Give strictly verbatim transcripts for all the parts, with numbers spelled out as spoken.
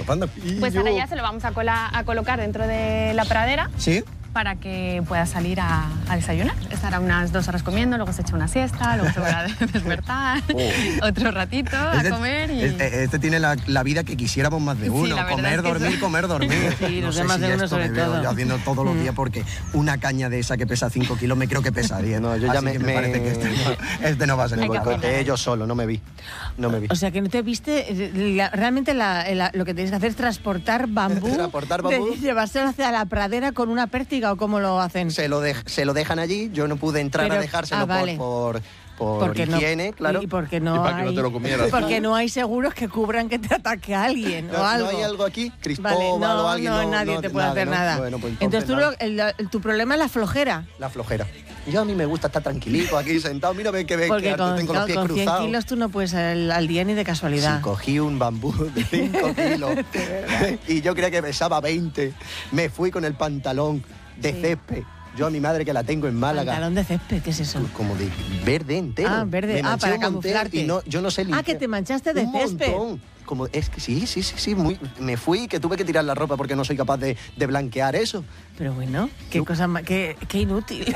anda. Pues ahora ya se lo vamos a, cola, a colocar dentro de la pradera. ¿Sí? Para que pueda salir a, a desayunar. Estará unas dos horas comiendo, luego se echa una siesta, luego se va a despertar, oh. otro ratito este, a comer y... Este, este tiene la, la vida que quisiéramos más de uno. Sí, comer, dormir, eso... comer, dormir. Sí, no los sé demás si de uno esto sobre me veo todo. yo haciendo todos los días porque una caña de esa que pesa cinco kilos me creo que pesa diez. No, yo ya Así me, que me, me parece que este, este no va a ser. Me boicoteé yo solo, no me vi. No me vi. O sea, que no te viste... La, realmente la, la, lo que tienes que hacer es transportar bambú. ¿Transportar bambú? De, llevárselo hacia la pradera con una pértiga, ¿o cómo lo hacen? Se lo, de, se lo dejan allí, yo no pude entrar Pero, a dejárselo ah, vale. por... por Por porque higiene, no, claro. Y porque no y para hay, que no te lo comieras. Porque no hay seguros que cubran que te ataque a alguien no, o algo. ¿No hay algo aquí? ¿Cristóbal vale, no, o alguien? No, no, nadie no, te puede nadie, hacer ¿no? nada. Bueno, pues entonces, entonces tú lo, el, el, tu problema es la flojera. La flojera. Yo a mí me gusta estar tranquilito aquí sentado. Mira, ven que ven porque que con, tengo los pies con cien cruzados. kilos tú no puedes al, al día ni de casualidad. Sí, cogí un bambú de cinco kilos y yo creía que pesaba veinte. Me fui con el pantalón de sí. césped. Yo a mi madre que la tengo en Málaga. ¿Pantalón de césped? ¿Qué es eso? Como de verde entero. Ah, verde. Me Ah, para un camuflarte. Y no, yo no sé limpiar. Ah, que te manchaste de un césped. Montón. Como, es que sí, sí, sí, sí. Muy, me fui que tuve que tirar la ropa porque no soy capaz de, de blanquear eso. Pero bueno, qué cosa más... Qué, qué inútil.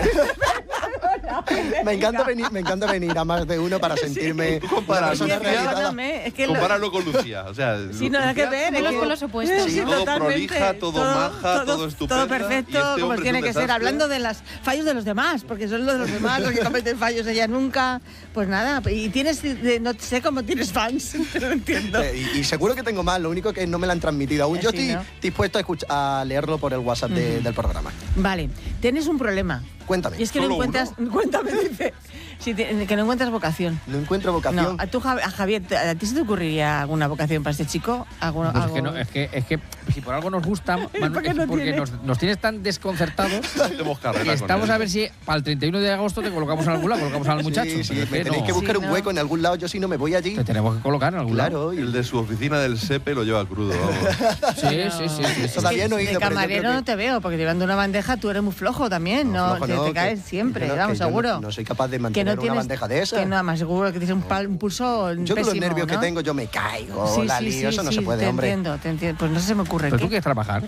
me, encanta venir, me encanta venir a más de uno para sentirme sí. una persona realizada. Es que compáralo lo... con Lucía. O sea, sí, no hay que ver. Es con los opuestos. Sí, todo prolija, todo, todo maja, todo, todo estupendo. Todo perfecto, este como tiene que ser. Hablando de los fallos de los demás, porque son los de los demás los que cometen fallos, ella nunca. Pues nada, y tienes... No sé cómo tienes fans, no entiendo. Eh, y, y seguro que tengo más, lo único que no me lo han transmitido aún. Eh, Yo sí, estoy ¿no? dispuesto a, escuchar, a leerlo por el WhatsApp de, uh-huh. del programa. Vale, tienes un problema. Cuéntame. Y es que no encuentras... Uno? Cuéntame, dice. Si te, que no encuentras vocación. No encuentro vocación. No, a, tú, a Javier, ¿a ti se te ocurriría alguna vocación para este chico? ¿Alguno, pues algo? es, que no, es, que, es que si por algo nos gusta, Manu, ¿Por qué es no porque tiene? nos, nos tienes tan desconcertados y estamos a ver si para el treinta y uno de agosto te colocamos en algún lado, colocamos al muchacho. Sí, sí, me que tenéis no. que buscar sí, un hueco no. en algún lado, yo si no me voy allí. Te tenemos que colocar en algún claro, lado. y... El de su oficina del SEPE lo lleva crudo, vamos. Sí, sí, sí, sí, sí. Todavía no he ido, de pero yo camarero creo que... no te veo, porque llevando una bandeja tú eres muy flojo también, no, no, flojo te, no, te que, caes siempre, que no, vamos, que seguro. No, no soy capaz de que mantener no tienes, una bandeja de esa. Que nada más, seguro que tienes un, pal, un pulso Yo pésimo, con los nervios ¿no? que tengo yo me caigo, sí, la sí, lío, sí, eso no sí, se puede, te hombre. Entiendo, te entiendo, pues no se me ocurre. Pero ¿qué? tú quieres trabajar.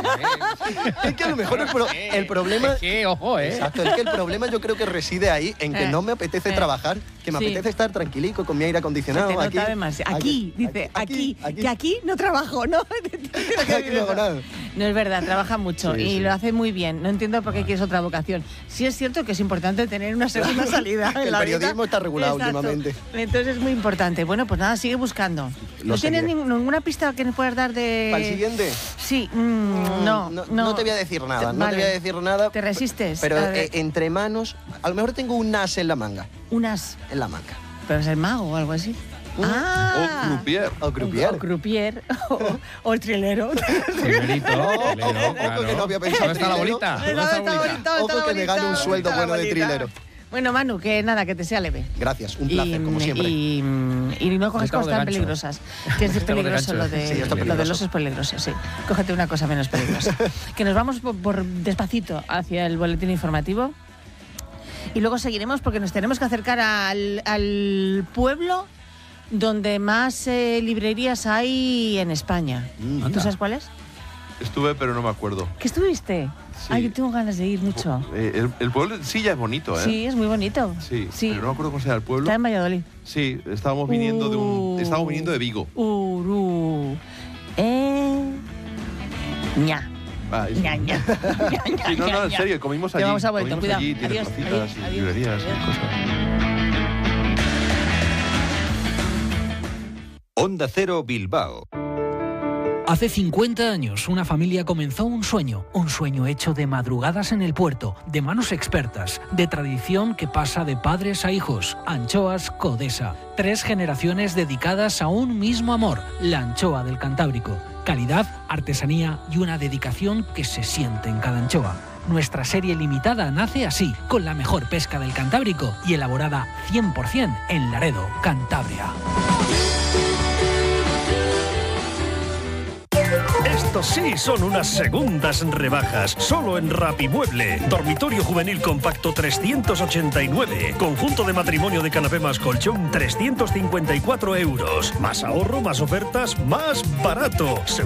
Es que a lo mejor el, pro, el problema... Es que, ojo, ¿eh? Exacto, es que el problema yo creo que reside ahí, en que Eh, no me apetece eh, trabajar, que me sí. apetece estar tranquilico con mi aire acondicionado. Se te aquí, nota demasiado. Aquí, aquí, dice, aquí, aquí, aquí. que aquí no trabajo, ¿no? Aquí no hago nada. No es verdad, trabaja mucho Sí, y sí. lo hace muy bien. No entiendo por qué quieres otra vocación. Sí es cierto que es importante tener una segunda salida en El la periodismo vida. está regulado Exacto. últimamente. Entonces es muy importante. Bueno, pues nada, sigue buscando. Lo ¿No tienes seguiré. ninguna pista que nos puedas dar de...? ¿Para el siguiente? Sí, mm, no, no, no. no te voy a decir nada, no Vale. te voy a decir nada. ¿Te resistes? Pero A ver, eh, entre manos, a lo mejor tengo un as en la manga. unas... En la manga. Pero es el mago o algo así. Un- Ah. O croupier. O croupier. O croupier. O, o el trilero. Primerito, Ojo, trilero, ojo, claro. que no había pensado ¿Dónde está la trilero. bolita? ¿Dónde No, está la está bolita? bonito, Ojo está que me bonito, gane un sueldo está bueno de bonita. trilero. Bueno, Manu, que nada, que te sea leve. Gracias, un placer, y, como siempre. Y, y no coges Estamos cosas de tan gancho. peligrosas. Que es Estamos de peligroso gancho. lo de, Sí, esto es lo del peligroso. oso es peligroso, sí. Cógete una cosa menos peligrosa. Que nos vamos por, por despacito hacia el boletín informativo. Y luego seguiremos porque nos tenemos que acercar al, al pueblo donde más eh, librerías hay en España. Mm, ¿Tú sabes cuál es? Estuve, pero no me acuerdo. ¿Qué estuviste? Sí. Ay, yo tengo ganas de ir mucho. Eh, el, el pueblo sí ya es bonito, ¿eh? Sí, es muy bonito. Sí, sí. pero no me acuerdo cómo se llama el pueblo. Está en Valladolid. Sí, estábamos viniendo de un, Uh. estábamos viniendo de Vigo. Uru. Eh. ña. Ah, eso. ña, ña. ña, ña, Sí, no, no, en ña. serio, comimos allí. Llevamos a vuelto, comimos cuidado. allí, tiene Adiós, placitas adiós, y adiós, librerías adiós. y cosas. Onda Cero Bilbao. Hace cincuenta años, una familia comenzó un sueño, un sueño hecho de madrugadas en el puerto, de manos expertas, de tradición que pasa de padres a hijos. Anchoas Codesa. Tres generaciones dedicadas a un mismo amor, la anchoa del Cantábrico. Calidad, artesanía y una dedicación que se siente en cada anchoa. Nuestra serie limitada nace así, con la mejor pesca del Cantábrico y elaborada cien por ciento en Laredo, Cantabria. Estos sí son unas segundas rebajas. Solo en Rapimueble. Dormitorio juvenil compacto trescientos ochenta y nueve. Conjunto de matrimonio de canapé más colchón trescientos cincuenta y cuatro euros. Más ahorro, más ofertas, más barato.